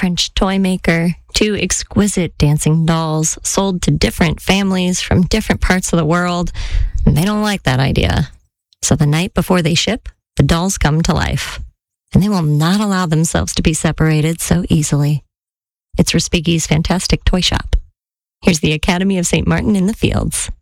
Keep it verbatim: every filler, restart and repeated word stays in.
French toy maker, two exquisite dancing dolls sold to different families from different parts of the world, and they don't like that idea. So the night before they ship, the dolls come to life, and they will not allow themselves to be separated so easily. It's Respighi's fantastic toy shop. Here's the Academy of Saint Martin in the Fields.